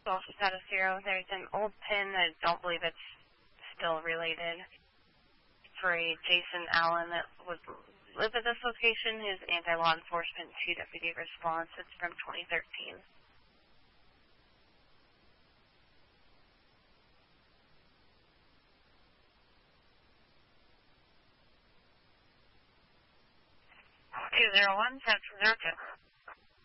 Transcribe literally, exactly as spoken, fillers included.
Golf status zero. There's an old pin. I don't believe it's still related. For a Jason Allen that would live at this location. His anti-law enforcement two deputy response. It's from twenty thirteen. two zero one, seven zero two.